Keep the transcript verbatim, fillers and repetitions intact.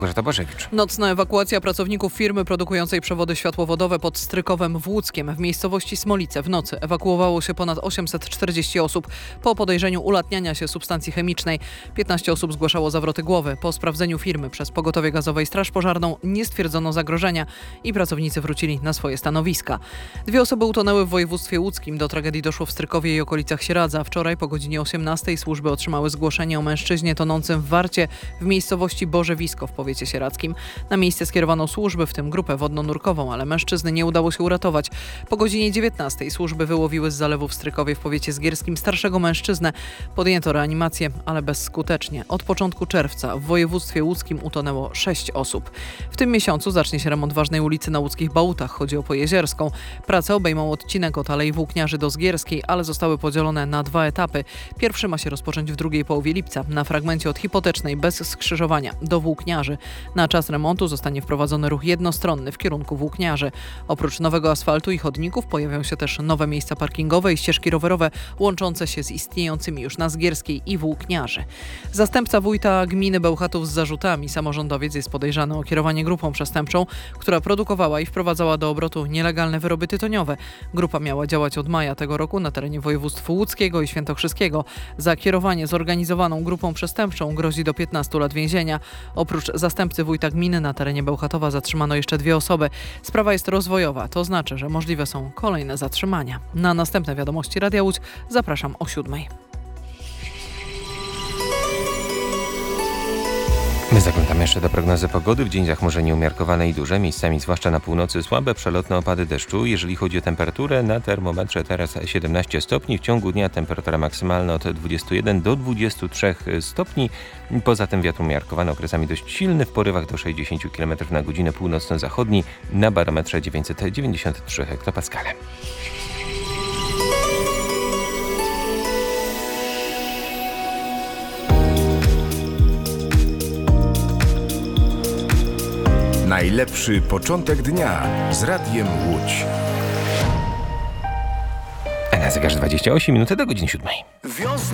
Małgorzata Bożewicz. Nocna ewakuacja pracowników firmy produkującej przewody światłowodowe pod Strykowem w Łódzkiem w miejscowości Smolice w nocy. Ewakuowało się ponad osiemset czterdzieści osób po podejrzeniu ulatniania się substancji chemicznej. piętnaście osób zgłaszało zawroty głowy. Po sprawdzeniu firmy przez Pogotowie Gazowe i Straż Pożarną nie stwierdzono zagrożenia i pracownicy wrócili na swoje stanowiska. Dwie osoby utonęły w województwie łódzkim. Do tragedii doszło w Strykowie i okolicach Sieradza. Wczoraj po godzinie osiemnastej służby otrzymały zgłoszenie o mężczyźnie tonącym w Warcie w miejscowości Bożewisko w powiecie sieradzkim. Na miejsce skierowano służby, w tym grupę wodno-nurkową, ale mężczyzny nie udało się uratować. Po godzinie dziewiętnastej służby wyłowiły z zalewu w Strykowie w powiecie zgierskim starszego mężczyznę. Podjęto reanimację, ale bezskutecznie. Od początku czerwca w województwie łódzkim utonęło sześć osób. W tym miesiącu zacznie się remont ważnej ulicy na łódzkich Bałutach. Chodzi o Pojezierską. Prace obejmą odcinek od Alei Włókniarzy do Zgierskiej, ale zostały podzielone na dwa etapy. Pierwszy ma się rozpocząć w drugiej połowie lipca, na fragmencie od Hipotecznej bez skrzyżowania do Włókniarzy. Na czas remontu zostanie wprowadzony ruch jednostronny w kierunku Włókniarzy. Oprócz nowego asfaltu i chodników pojawią się też nowe miejsca parkingowe i ścieżki rowerowe łączące się z istniejącymi już na Zgierskiej i Włókniarzy. Zastępca wójta gminy Bełchatów z zarzutami. Samorządowiec jest podejrzany o kierowanie grupą przestępczą, która produkowała i wprowadzała do obrotu nielegalne wyroby tytoniowe. Grupa miała działać od maja tego roku na terenie województw łódzkiego i świętokrzyskiego. Za kierowanie zorganizowaną grupą przestępczą grozi do piętnastu lat więzienia. Oprócz zastępcy wójta gminy na terenie Bełchatowa zatrzymano jeszcze dwie osoby. Sprawa jest rozwojowa, to znaczy, że możliwe są kolejne zatrzymania. Na następne wiadomości Radia Łódź zapraszam o siódmej. My zaglądamy jeszcze do prognozy pogody. W dzień zachmurzenie umiarkowane i duże, miejscami zwłaszcza na północy słabe, przelotne opady deszczu. Jeżeli chodzi o temperaturę, na termometrze teraz siedemnaście stopni. W ciągu dnia temperatura maksymalna od dwudziestu jeden do dwudziestu trzech stopni. Poza tym wiatr umiarkowany, okresami dość silny, w porywach do sześćdziesięciu kilometrów na godzinę północno-zachodni, na barometrze dziewięćset dziewięćdziesiąt trzy hektopaskale. Najlepszy początek dnia z Radiem Łódź. A na zegarze dwadzieścia osiem minut do godziny siódmej.